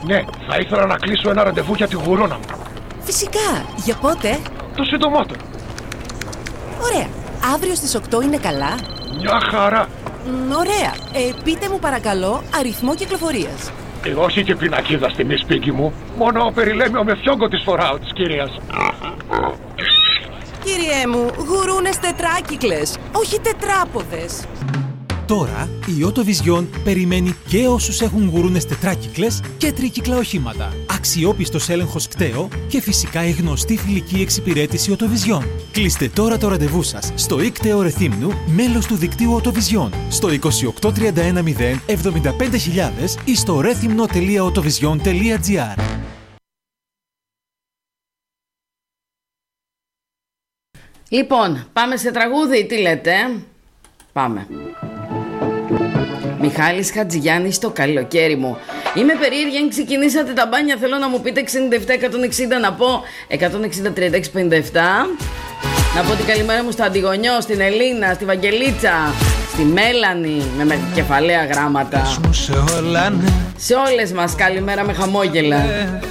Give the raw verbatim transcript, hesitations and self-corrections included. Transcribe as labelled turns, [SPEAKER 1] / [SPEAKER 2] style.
[SPEAKER 1] Ναι, θα ήθελα να κλείσω ένα ραντεβού για τη γουρόνα μου.
[SPEAKER 2] Φυσικά, για πότε?
[SPEAKER 1] Το συντομότερο.
[SPEAKER 2] Ωραία, αύριο στις οκτώ είναι καλά?
[SPEAKER 1] Μια χαρά.
[SPEAKER 2] Μ, ωραία, ε, πείτε μου παρακαλώ αριθμό κυκλοφορίας.
[SPEAKER 1] Ε, όχι και πινακίδα στην ίσπικη μου. Μόνο περιλέμιο με φιόγκο της φοράω της κυρίας.
[SPEAKER 2] Κύριέ μου, γουρούνες τετράκυκλες, όχι τετράποδες.
[SPEAKER 3] Τώρα η Autovision περιμένει και όσους έχουν γουρούνες τετράκυκλες και τρίκυκλα οχήματα. Αξιόπιστος έλεγχος κταίο και φυσικά η γνωστή φιλική εξυπηρέτηση Autovision. Κλείστε τώρα το ραντεβού σας στο ΙΚΤΕΟ Ρεθύμνου, μέλος του δικτύου Autovision, στο είκοσι οκτώ τριάντα ένα μηδέν εβδομήντα πέντε χιλιάδες ή στο ρέθυμνο τελεία autovision τελεία gr.
[SPEAKER 4] Λοιπόν, πάμε σε τραγούδι, τι λέτε? Πάμε. Μιχάλης Χατζηγιάννης, το καλοκαίρι μου. Είμαι περίεργη αν ξεκινήσατε τα μπάνια. Θέλω να μου πείτε εξήντα επτά εκατόν εξήντα, να πω εκατόν εξήντα τριάντα έξι πενήντα επτά. Να πω την καλημέρα μου στο Αντιγονιό, στην Ελίνα, στη Βαγγελίτσα, στη Μέλανη, με, με κεφαλαία γράμματα. Σε όλες μας καλημέρα με χαμόγελα.